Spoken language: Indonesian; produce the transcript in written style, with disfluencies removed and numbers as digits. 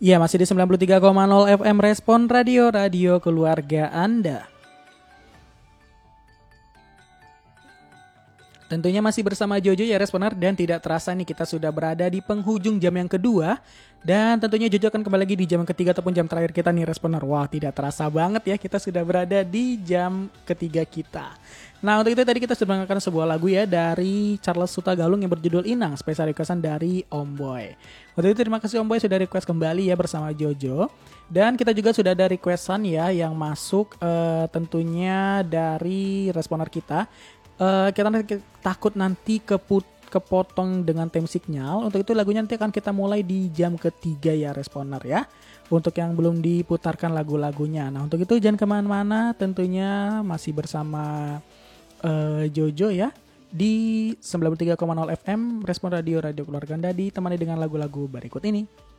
Iya, masih di 93,0 FM Respon Radio, radio keluarga Anda. Tentunya masih bersama Jojo ya Responer, dan tidak terasa nih kita sudah berada di penghujung jam yang kedua. Dan tentunya Jojo akan kembali lagi di jam ketiga ataupun jam terakhir kita nih Responer. Wah, tidak terasa banget ya kita sudah berada di jam ketiga kita. Nah, untuk itu tadi kita sudah mendengarkan sebuah lagu ya dari Charles Sutagalung yang berjudul Inang, spesial requestan dari Om Boy. Waktu itu terima kasih Om Boy sudah request kembali ya bersama Jojo. Dan kita juga sudah ada requestan ya yang masuk tentunya dari Responer kita. Kita takut nanti kepotong dengan time signal. Untuk itu lagunya nanti akan kita mulai di jam ketiga ya Responer ya, untuk yang belum diputarkan lagu-lagunya. Nah untuk itu jangan kemana-mana, tentunya masih bersama Jojo ya di 93,0 FM Respon Radio, radio keluarga Anda, ditemani dengan lagu-lagu berikut ini.